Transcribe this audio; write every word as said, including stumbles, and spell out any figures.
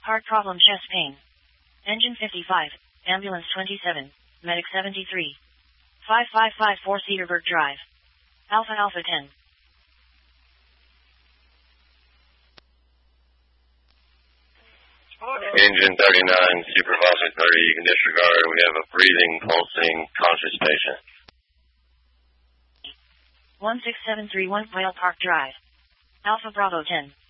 Heart problem, chest pain. Engine fifty-five, ambulance twenty-seven, medic seventy-three. five five five four Cedarburg Drive. Alpha Alpha ten. Engine thirty-nine, Supervisor thirty, you can disregard. We have a breathing, pulsing, conscious patient. one six seven three one Vale Park Drive. Alpha Bravo ten.